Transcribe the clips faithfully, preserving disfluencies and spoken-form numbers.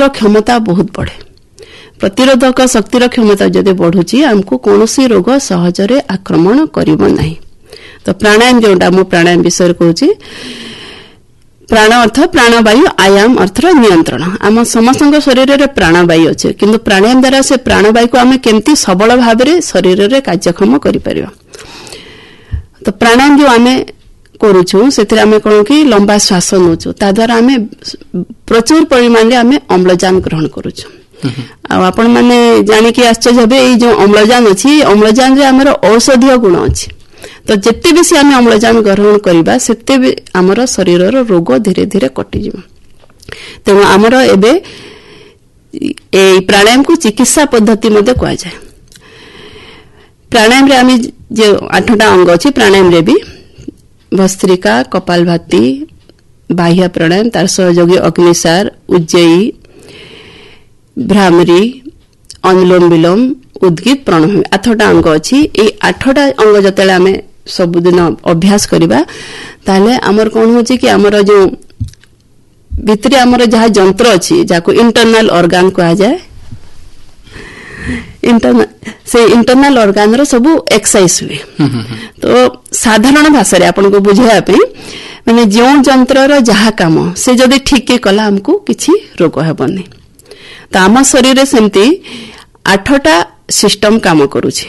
क्षमता बहुत बढ़े प्रतिरोधक शक्तिर क्षमता जदि बढ़ुची आमको कौनसी रोग सहजरे आक्रमण करिबो नाही। तो प्राणायाम जोटा मु प्राणायाम विषय कहूची प्राण अर्थ प्राणवायु आयाम अर्थ नियंत्रण आम समस्त शरीर में प्राणवायु अच्छे किंतु प्राणायाम द्वारा से प्राणवायु को आम केमती सबल भाव में शरीर में कार्यक्षम कर। तो प्राणायाम जो आम करुचु से कौन कि लंबा श्वास नौचु ता द्वारा आम प्रचुर परिमाण में आम अम्लजान ग्रहण करुचु। आपण मैंने जानिकी आश्चर्य हे ये जो अम्लजान अच्छी अम्लजान आमर औषधीय गुण अच्छी तो जिते बेसी आम अम्लजान ग्रहण करवा सेते भी आमर शरीर रोग धीरे धीरे कटिज। तेणु आमर एबे प्राणायाम को चिकित्सा पद्धति मध्य कह जाए। प्राणायाम रे आम जो आठटा अंग अच्छी प्राणायाम रे भी भस्त्रिका कपालभाति बाह्य प्राणायाम तार सहयोगी अग्निसार उज्जयी भ्रामरी अनुलोम विलोम उद्गीत प्राणायाम आठटा अंग अच्छी ये आठटा अंग जतले आम सबुदिन अभ्यास करवा ताले आमर कौन हो कि आमर जो भितरे आमर जहाँ जंत्र अच्छी जाको इंटरनल ऑर्गन कहा जाए इंटरनल से इंटरनल ऑर्गन रो सब एक्सरसाइज हुए। तो साधारण भाषा रे आपन को बुझाया पे माने जो जंत्र रो जहाँ काम से जदि ठीक के कला हमको किछि रोग हेबनी। तो आम शरीर रे सेमती आठटा सिस्टम काम करूछि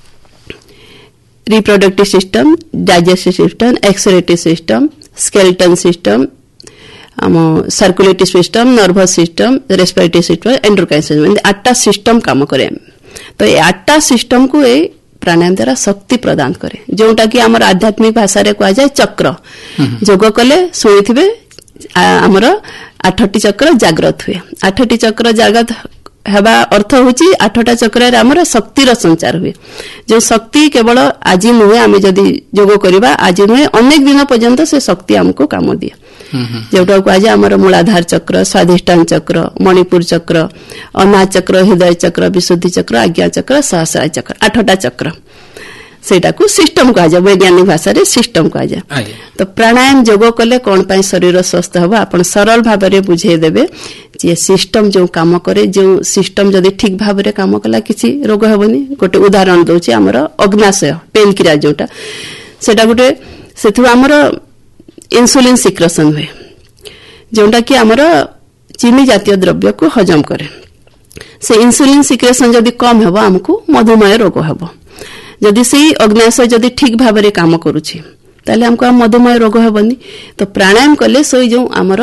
reproductive system digestive system excretive system skeleton system आम circulatory system nervous system respiratory system endocrine system आठटा सिस्टम काम करे। तो ये आठटा सिस्टम को ये प्राणायाम द्वारा शक्ति प्रदान करे जोटा कि आमर आध्यात्मिक भाषा रे कह जाए चक्र जोग कले शुणिथिबे आमर आठटी चक्र जागृत हुए आठटी चक्र जागृत हेबा अर्थ होची आठटा चक्र रे आमर शक्तिर संचार हुए जो शक्ति केवल आज नुहे आम जदि जोग करवा आज नुहे अनेक दिन पर्यंत से शक्ति हमको काम दिए जोटा कह जाए आमर मूलाधार चक्र स्वाधिष्ठान चक्र मणिपुर चक्र अनाहत चक्र हृदय चक्र विशुद्धि चक्र आज्ञा चक्र सहस्रार चक्र आठटा चक्र सेटा को सिस्टम कह जाए वैज्ञानिक भाषा रे सिस्टम कह जाए। तो प्राणायाम जोग कले कौन पाई शरीर स्वस्थ हबा आपण सरल भाव में बुझे देबे जे सिस्टम जो काम करे जो सिस्टम जदि ठीक भाव में काम कला किसी रोग हेबनी। गोटे उदाहरण दउची हमर अग्नाशय पेनक्रिया जोटा सेटा गोटे सेथु हमर इंसुलिन सिक्रेशन हुए जोटा कि हमर चीनी जातीय द्रव्य को हजम करे से इंसुलिन सिक्रेशन जदि कम हेबो हमको मधुमेह रोग हेबो। जदि से अग्नाशय जदि ठीक भाव में काम करुछि ताले हमको मधुमेह रोग हेबनी। तो प्राणायाम कले सोई जो आमर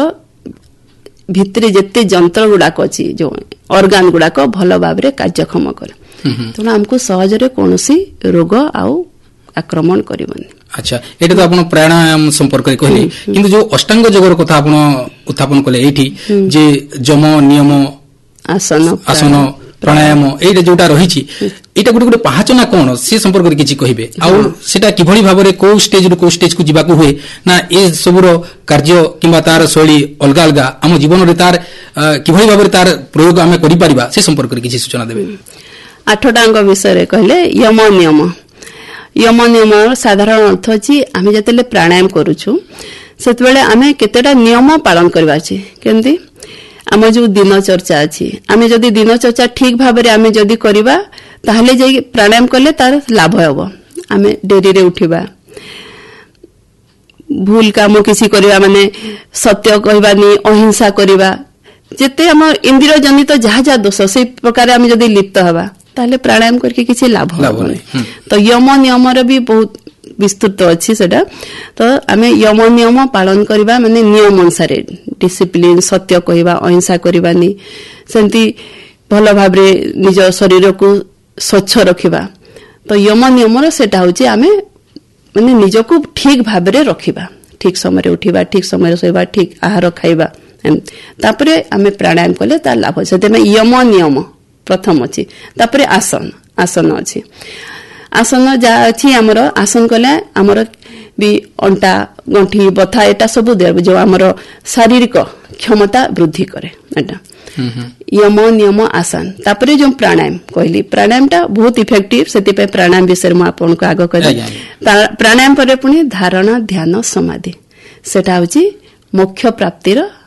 भितरे जेते जंत्र गुड़ाक अच्छी जो ऑर्गन गुड़ाक भल भाव में कार्यक्षम करे तेणु हमको सहजरे कौनसी रोग आउ आक्रमण करबनी। अच्छा एटा तो आपण प्राणायाम संपर्क रे कहले किंतु जो अष्टांग योगर कथा आपण उत्थापन कले एठी जे जम नियम आसन आसन प्राणायाम एटा जोटा रहिछि एटा गुटे गुटे पहाचना कोन से संपर्क रे किछि कहिबे आ सेटा किभଳି भाबरे को स्टेज रो को स्टेज को जिबाकू हुए ना ए सबरो कार्य किबा तार शैली अलगा अलगा हम जीवन रे तार किभଳି भाबरे तार प्रयोग हमें करि परिबा से संपर्क रे किछि सूचना देबे। आठटा अंग विषय रे कहले यम नियम यम नियम साधारण अर्थ अछि आमे जतेले प्राणायाम करूछु सेत बेले आमे केतेटा नियम पालन करबा अछि केंदी आम जो दिन चर्चा अच्छी आम जदि दिन चर्चा ठीक भाव में आम जदि करवा ताहले जाई प्राणायाम कले तार लाभ हेब। आम डेरी रे उठिबा भूल काम किसी करवा माने सत्य कहबानी अहिंसा करवा जेते हम इंद्रिय जनित जहाँ जहाँ दोष से प्रकार आम जदि लिप्त हवा ताहले प्राणायाम करके किसी लाभ हेबनी। तो यम नियम भी बहुत विस्तृत अच्छी सेटा। तो आम यम नियम पालन करवा माने नियम अनुसार डिसिप्लिन सत्य कहवा अहिंसा करवानी सेमती भल भाव निज शरीर को स्वच्छ रखिबा। तो यम नियम सेटा होची आमे माने निज को ठीक भाव में रखिबा ठीक समय उठिबा ठीक समय सोइबा ठीक आहार खाइबा तापरे आमे प्राणायाम कले तार लाभ से यम नियम प्रथम अच्छी तापरे आसन आसन अच्छी आसन जहाँ अच्छी आमर आसन कले आमर भी अंटा गंठी बथा एटा सब जो आमर शारीरिक क्षमता वृद्धि करे एटा यम नियम आसन तापरे जो प्राणायाम कहली प्राणायाम टा बहुत इफेक्टिव से प्राणायाम विषय में आपन को आग कर प्राणायाम पर पुणी धारणा ध्यान समाधि सेटा होची मोक्ष प्राप्तिर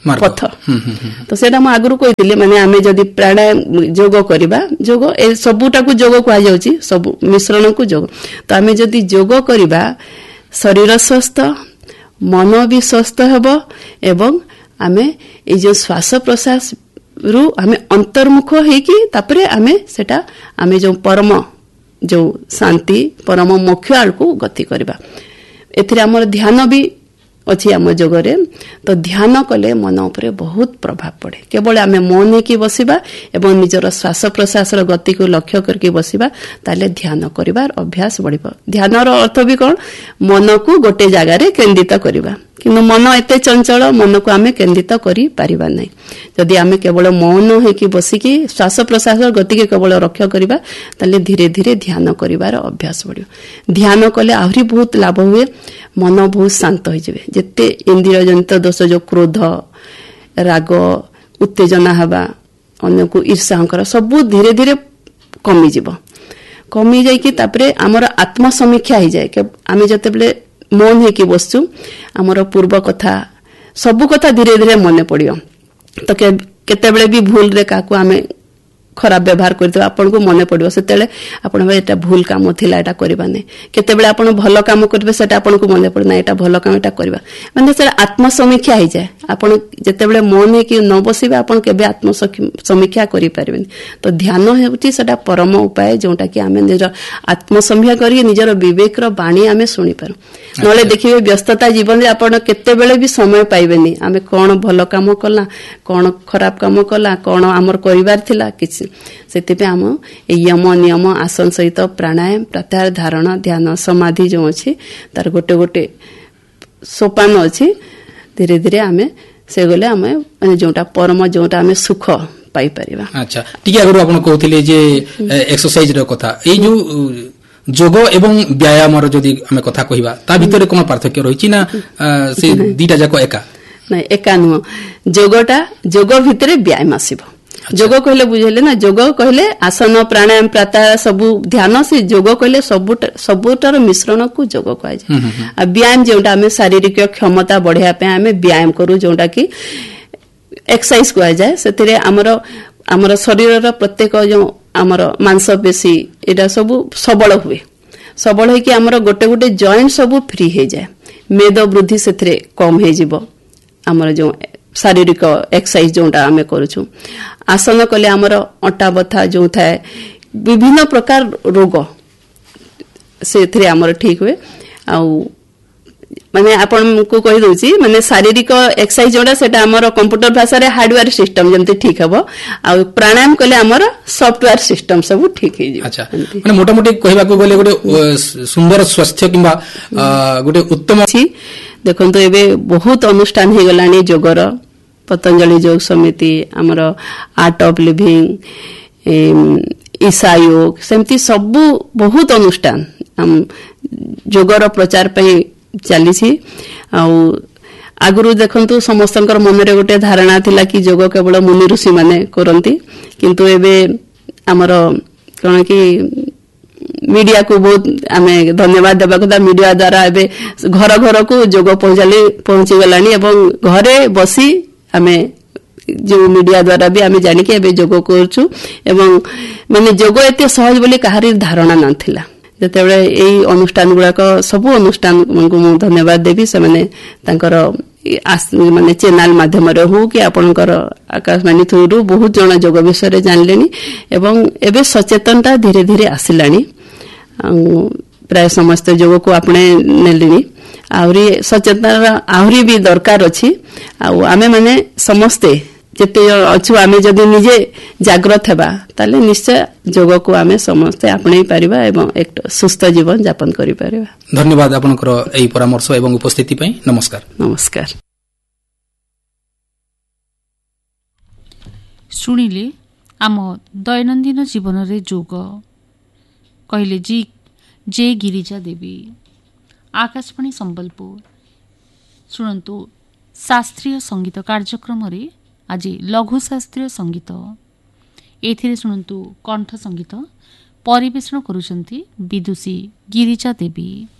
ପଥ। ତ ସେଇଟା ମୁଁ ଆଗରୁ କହିଥିଲି, ମାନେ ଆମେ ଯଦି ପ୍ରାଣାୟାମ ଯୋଗ କରିବା, ଯୋଗ ଏ ସବୁଟାକୁ ଯୋଗ କୁହାଯାଉଛି, ସବୁ ମିଶ୍ରଣକୁ ଯୋଗ। ତ ଆମେ ଯଦି ଯୋଗ କରିବା ଶରୀର ସୁସ୍ଥ, ମନ ବି ସୁସ୍ଥ ହେବ ଏବଂ ଆମେ ଏଇ ଯୋଉ ଶ୍ୱାସ ପ୍ରଶ୍ୱାସ ରୁ ଆମେ ଅନ୍ତର୍ମୁଖ ହେଇକି ତାପରେ ଆମେ ସେଟା ଆମେ ଯୋଉ ପରମ ଯୋଉ ଶାନ୍ତି ପରମ ମୋକ୍ଷ ଆଡ଼କୁ ଗତି କରିବା। ଏଥିରେ ଆମର ଧ୍ୟାନ ବି ଅଛି ଆମ ଯୋଗରେ। ତ ଧ୍ୟାନ କଲେ ମନ ଉପରେ ବହୁତ ପ୍ରଭାବ ପଡ଼େ। କେବଳ ଆମେ ମନ ହେଇକି ବସିବା ଏବଂ ନିଜର ଶ୍ୱାସ ପ୍ରଶ୍ୱାସର ଗତିକୁ ଲକ୍ଷ୍ୟ କରିକି ବସିବା, ତାହେଲେ ଧ୍ୟାନ କରିବାର ଅଭ୍ୟାସ ବଢ଼ିବ। ଧ୍ୟାନର ଅର୍ଥ ବି କ'ଣ? ମନକୁ ଗୋଟେ ଜାଗାରେ କେନ୍ଦ୍ରିତ କରିବା। କିନ୍ତୁ ମନ ଏତେ ଚଞ୍ଚଳ, ମନକୁ ଆମେ କେନ୍ଦ୍ରିତ କରିପାରିବା ନାହିଁ। ଯଦି ଆମେ କେବଳ ମୌନ ହେଇକି ବସିକି ଶ୍ୱାସ ପ୍ରଶ୍ୱାସର ଗତିକୁ କେବଳ ଲକ୍ଷ୍ୟ କରିବା, ତାହେଲେ ଧୀରେ ଧୀରେ ଧ୍ୟାନ କରିବାର ଅଭ୍ୟାସ ବଢ଼ିବ। ଧ୍ୟାନ କଲେ ଆହୁରି ବହୁତ ଲାଭ ହୁଏ, ମନ ବହୁତ ଶାନ୍ତ ହୋଇଯିବେ। ଯେତେ ଇନ୍ଦ୍ରିୟ ଜନିତ ଦୋଷ, ଯୋଉ କ୍ରୋଧ, ରାଗ, ଉତ୍ତେଜନା ହେବା, ଅନ୍ୟକୁ ଈର୍ଷା ଅହଙ୍କାର, ସବୁ ଧୀରେ ଧୀରେ କମିଯିବ। କମି ଯାଇକି ତାପରେ ଆମର ଆତ୍ମସମୀକ୍ଷା ହେଇଯାଏ। ଆମେ ଯେତେବେଳେ ମୌନ ହେଇକି ବସଛୁ, ଆମର ପୂର୍ବ କଥା ସବୁ କଥା ଧୀରେ ଧୀରେ ମନେ ପଡ଼ିବ। ତ କେତେବେଳେ ବି ଭୁଲରେ କାହାକୁ ଆମେ ଖରାପ ବ୍ୟବହାର କରିଦେବା, ଆପଣଙ୍କୁ ମନେ ପଡ଼ିବ, ସେତେବେଳେ ଆପଣ ଏଟା ଭୁଲ କାମ ଥିଲା, ଏଟା କରିବା ନାହିଁ। କେତେବେଳେ ଆପଣ ଭଲ କାମ କରିବେ, ସେଟା ଆପଣଙ୍କୁ ମନେ ପଡ଼େ, ନା ଏଟା ଭଲ କାମ, ଏଟା କରିବା। ମାନେ ସେଟା ଆତ୍ମସମୀକ୍ଷା ହେଇଯାଏ। ଆପଣ ଯେତେବେଳେ ମନ ହେଇକି ନ ବସିବେ, ଆପଣ କେବେ ଆତ୍ମସମୀକ୍ଷା କରିପାରିବେନି। ତ ଧ୍ୟାନ ହେଉଛି ସେଟା ପରମ ଉପାୟ, ଯୋଉଟା କି ଆମେ ନିଜର ଆତ୍ମସମୀକ୍ଷା କରିକି ନିଜର ବିବେକର ବାଣୀ ଆମେ ଶୁଣିପାରୁ। ନହେଲେ ଦେଖିବେ ବ୍ୟସ୍ତତା ଜୀବନରେ ଆପଣ କେତେବେଳେ ବି ସମୟ ପାଇବେନି, ଆମେ କ'ଣ ଭଲ କାମ କଲା, କ'ଣ ଖରାପ କାମ କଲା, କ'ଣ ଆମର କରିବାର ଥିଲା, କିଛି। ସେଥିପାଇଁ ଆମ ଏଇ ୟମ ନିୟମ ଆସନ ସହିତ ପ୍ରାଣାୟାମ, ପ୍ରତ୍ୟାହାର, ଧାରଣା, ଧ୍ୟାନ, ସମାଧି ଯୋଉ ଅଛି, ତାର ଗୋଟେ ଗୋଟେ ସୋପାନ ଅଛି। ଧୀରେ ଧୀରେ ଆମେ ସେ ଗଲେ ଆମେ ମାନେ ଯୋଉଟା ପରମ, ଯୋଉଟା ଆମେ ସୁଖ ପାଇପାରିବା। ଆଚ୍ଛା, ଟିକେ ଆଗରୁ ଆପଣ କହୁଥିଲେ ଯେ ଏକ୍ସରସାଇଜ ର କଥା, ଏଇ ଯୋଉ ଯୋଗ ଏବଂ ବ୍ୟାୟାମର ଯଦି ଆମେ କଥା କହିବା, ତା ଭିତରେ କ'ଣ ପାର୍ଥକ୍ୟ ରହିଛି, ନା ସେ ଦିଟା ଯାକ ଏକା? ନାଇଁ, ଏକା ନୁହଁ। ଯୋଗଟା ଯୋଗ ଭିତରେ ବ୍ୟାୟାମ ଆସିବ। ଯୋଗ କହିଲେ ବୁଝିଲେ ନା, ଯୋଗ କହିଲେ ଆସନ, ପ୍ରାଣାୟାମ, ପ୍ରତ୍ୟାହାର, ସବୁ ଧ୍ୟାନ, ସେ ଯୋଗ କହିଲେ ସବୁଟାର ମିଶ୍ରଣକୁ ଯୋଗ କୁହାଯାଏ। ଆଉ ବ୍ୟାୟାମ ଯୋଉଟା ଆମେ ଶାରୀରିକ କ୍ଷମତା ବଢେଇବା ପାଇଁ ଆମେ ବ୍ୟାୟାମ କରୁ, ଯୋଉଟା କି ଏକ୍ସରସାଇଜ କୁହାଯାଏ। ସେଥିରେ ଆମର ଆମର ଶରୀରର ପ୍ରତ୍ୟେକ ଯୋଉ ଆମର ମାଂସପେଶୀ ଏଇଟା ସବୁ ସବଳ ହୁଏ। ସବଳ ହେଇକି ଆମର ଗୋଟେ ଗୋଟେ ଜଏଣ୍ଟ ସବୁ ଫ୍ରି ହେଇଯାଏ। ମେଦ ବୃଦ୍ଧି ସେଥିରେ କମ୍ ହେଇଯିବ। ଆମର ଯୋଉ ଶାରୀରିକ ଏକ୍ସରସାଇଜ ଯୋଉଟା ଆମେ କରୁଛୁ, ଆସନ କଲେ ଆମର ଅଣ୍ଟା ବଥା ଯୋଉ ଥାଏ, ବିଭିନ୍ନ ପ୍ରକାର ରୋଗ ସେଥିରେ ଆମର ଠିକ ହୁଏ। ଆଉ ମାନେ ଆପଣଙ୍କୁ କହିଦଉଛି, ମାନେ ଶାରୀରିକ ଏକ୍ସରସାଇଜ ଯୋଉଟା ସେଟା ଆମର କମ୍ପ୍ୟୁଟର ଭାଷାରେ ହାର୍ଡୱେୟାର ସିଷ୍ଟମ ଯେମିତି ଠିକ ହବ, ଆଉ ପ୍ରାଣାୟାମ କଲେ ଆମର ସଫ୍ଟୱେୟାର ସିଷ୍ଟମ ସବୁ ଠିକ ହେଇଯିବ। ଆଚ୍ଛା, ମାନେ ମୋଟାମୋଟି କହିବାକୁ ଗଲେ ଗୋଟେ ସୁନ୍ଦର ସ୍ୱାସ୍ଥ୍ୟ କିମ୍ବା ଗୋଟେ ଉତ୍ତମ। ଦେଖନ୍ତୁ, ଏବେ ବହୁତ ଅନୁଷ୍ଠାନ ହେଇଗଲାଣି ଯୋଗର, ପତଞ୍ଜଳି ଯୋଗ ସମିତି, ଆମର ଆର୍ଟ ଅଫ୍ ଲିଭିଂ, ଇଶା ଯୋଗ, ସେମିତି ସବୁ ବହୁତ ଅନୁଷ୍ଠାନ ଯୋଗର ପ୍ରଚାର ପାଇଁ ଚାଲିଛି। ଆଉ ଆଗରୁ ଦେଖନ୍ତୁ, ସମସ୍ତଙ୍କର ମନରେ ଗୋଟେ ଧାରଣା ଥିଲା କି ଯୋଗ କେବଳ ମୁନି ଋଷି ମାନେ କରନ୍ତି, କିନ୍ତୁ ଏବେ ଆମର କ'ଣ କି ମିଡିଆକୁ ବହୁତ ଆମେ ଧନ୍ୟବାଦ ଦେବା କଥା। ମିଡିଆ ଦ୍ୱାରା ଏବେ ଘର ଘରକୁ ଯୋଗ ପହଞ୍ଚାଲି ପହଞ୍ଚିଗଲାଣି ଏବଂ ଘରେ ବସି ଆମେ ଯୋଉ ମିଡିଆ ଦ୍ୱାରା ବି ଆମେ ଜାଣିକି ଏବେ ଯୋଗ କରୁଛୁ। ଏବଂ ମାନେ ଯୋଗ ଏତେ ସହଜ ବୋଲି କାହାରି ଧାରଣା ନଥିଲା। ଯେତେବେଳେ ଏଇ ଅନୁଷ୍ଠାନ ଗୁଡାକ, ସବୁ ଅନୁଷ୍ଠାନକୁ ମୁଁ ଧନ୍ୟବାଦ ଦେବି, ସେମାନେ ତାଙ୍କର ମାନେ ଚ୍ୟାନେଲ ମାଧ୍ୟମରେ ହଉ କି ଆପଣଙ୍କର ଆକାଶବାଣୀ ଥ୍ରୁରୁ ବହୁତ ଜଣ ଯୋଗ ବିଷୟରେ ଜାଣିଲେଣି ଏବଂ ଏବେ ସଚେତନତା ଧୀରେ ଧୀରେ ଆସିଲାଣି। ଆଉ ପ୍ରାୟ ସମସ୍ତେ ଯୋଗକୁ ଆପଣେଇ ନେଲେଣି। ଆହୁରି ସଚେତନତା ଆହୁରି ବି ଦରକାର ଅଛି। ଆଉ ଆମେ ମାନେ ସମସ୍ତେ ଯେତେ ଅଛୁ, ଆମେ ଯଦି ନିଜେ ଜାଗ୍ରତ ହେବା, ତାହେଲେ ନିଶ୍ଚୟ ଯୋଗକୁ ଆମେ ସମସ୍ତେ ଆପଣେଇ ପାରିବା ଏବଂ ଏକ ସୁସ୍ଥ ଜୀବନ ଯାପନ କରିପାରିବା। ଧନ୍ୟବାଦ ଆପଣଙ୍କର ଏହି ପରାମର୍ଶ ଏବଂ ଉପସ୍ଥିତି ପାଇଁ। ନମସ୍କାର। ନମସ୍କାର। ଶୁଣିଲେ ଆମ ଦୈନନ୍ଦିନ ଜୀବନରେ ଯୋଗ କହିଲେ ଜି ଜେ ଗିରିଜା ଦେବୀ, ଆକାଶବାଣୀ ସମ୍ବଲପୁର। ଶୁଣନ୍ତୁ, ଶାସ୍ତ୍ରୀୟ ସଙ୍ଗୀତ କାର୍ଯ୍ୟକ୍ରମରେ ଆଜି ଲଘୁ ଶାସ୍ତ୍ରୀୟ ସଙ୍ଗୀତ, ଏଥିରେ ଶୁଣନ୍ତୁ କଣ୍ଠ ସଙ୍ଗୀତ ପରିବେଷଣ କରୁଛନ୍ତି ବିଦୁଷୀ ଗିରିଜା ଦେବୀ।